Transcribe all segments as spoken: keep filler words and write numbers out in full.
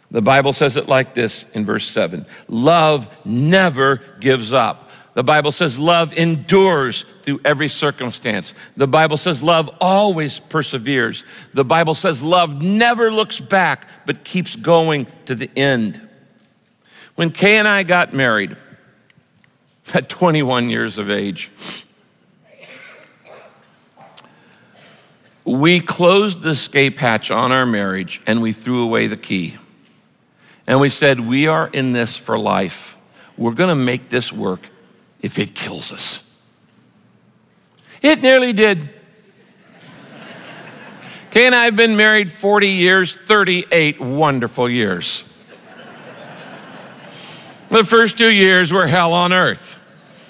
The Bible says it like this in verse seven. Love never gives up. The Bible says love endures through every circumstance. The Bible says love always perseveres. The Bible says love never looks back, but keeps going to the end. When Kay and I got married at twenty-one years of age, we closed the escape hatch on our marriage and we threw away the key. And we said, we are in this for life. We're gonna make this work if it kills us. It nearly did. Kay and I have been married forty years, thirty-eight wonderful years. The first two years were hell on earth.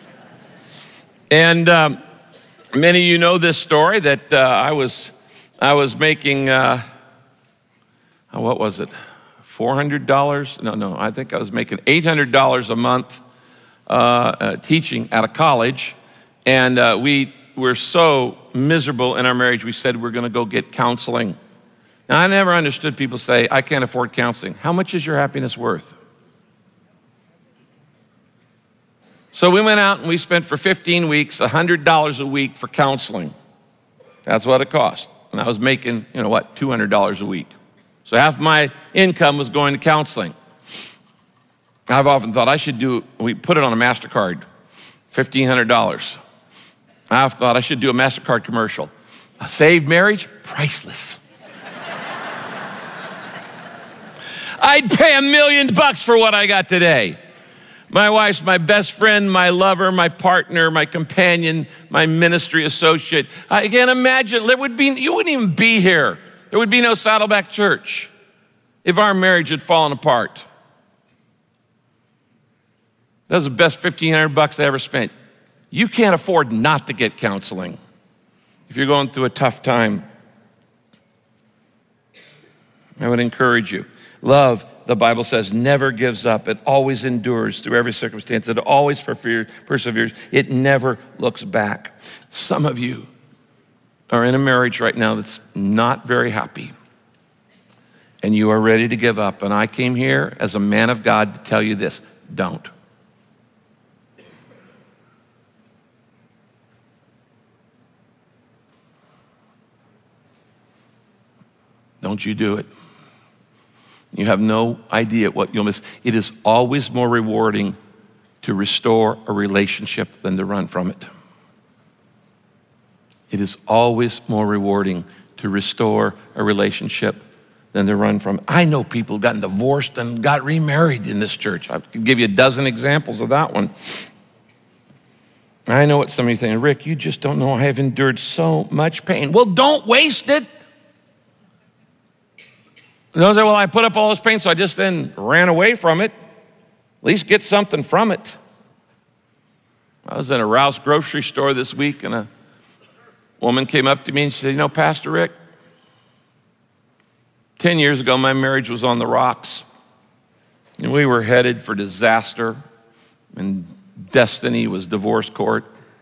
And um, many of you know this story that uh, I was I was making, uh, what was it, four hundred dollars? No, no, I think I was making eight hundred dollars a month uh, uh, teaching at a college. And uh, we were so miserable in our marriage, we said we're gonna go get counseling. Now, I never understood people say, I can't afford counseling. How much is your happiness worth? So we went out and we spent for fifteen weeks, one hundred dollars a week for counseling. That's what it cost. And I was making, you know what, two hundred dollars a week. So half my income was going to counseling. I've often thought I should do, we put it on a MasterCard, fifteen hundred dollars. I've thought I should do a MasterCard commercial. A saved marriage, priceless. I'd pay a million bucks for what I got today. My wife's my best friend, my lover, my partner, my companion, my ministry associate. I can't imagine, there would be, you wouldn't even be here. There would be no Saddleback Church if our marriage had fallen apart. That was the best fifteen hundred bucks I ever spent. You can't afford not to get counseling if you're going through a tough time. I would encourage you. Love, the Bible says, never gives up. It always endures through every circumstance. It always perseveres. It never looks back. Some of you are in a marriage right now that's not very happy, and you are ready to give up. And I came here as a man of God to tell you this: don't. Don't you do it. You have no idea what you'll miss. It is always more rewarding to restore a relationship than to run from it. It is always more rewarding to restore a relationship than to run from it. I know people who gotten divorced and got remarried in this church. I could give you a dozen examples of that one. I know what some of you saying, Rick, you just don't know I have endured so much pain. Well, don't waste it. Those say, well, I put up all this pain, so I just then ran away from it. At least get something from it. I was in a Rouse grocery store this week, and a woman came up to me and she said, you know, Pastor Rick, ten years ago, my marriage was on the rocks, and we were headed for disaster, and destiny was divorce court.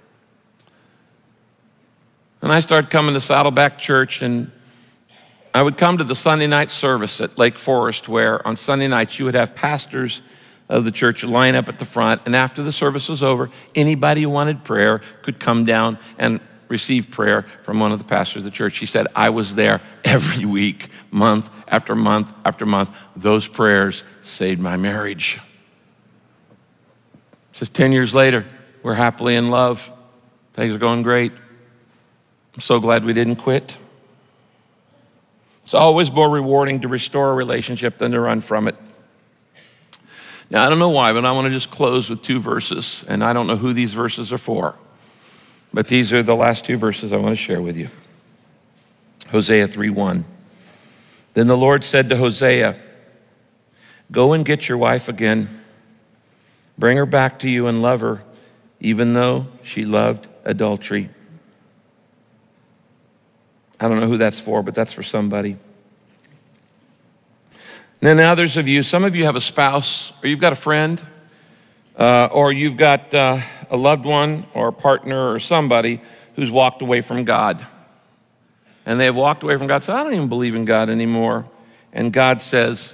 And I started coming to Saddleback Church, and I would come to the Sunday night service at Lake Forest, where on Sunday nights you would have pastors of the church line up at the front, and after the service was over, anybody who wanted prayer could come down and receive prayer from one of the pastors of the church. She said, I was there every week, month after month after month. Those prayers saved my marriage. It says ten years later, we're happily in love. Things are going great. I'm so glad we didn't quit. It's always more rewarding to restore a relationship than to run from it. Now, I don't know why, but I want to just close with two verses, and I don't know who these verses are for, but these are the last two verses I want to share with you. Hosea three one. Then the Lord said to Hosea, go and get your wife again. Bring her back to you and love her, even though she loved adultery. I don't know who that's for, but that's for somebody. And then others of you, some of you have a spouse, or you've got a friend, uh, or you've got uh, a loved one or a partner or somebody who's walked away from God. And they have walked away from God, so I don't even believe in God anymore. And God says,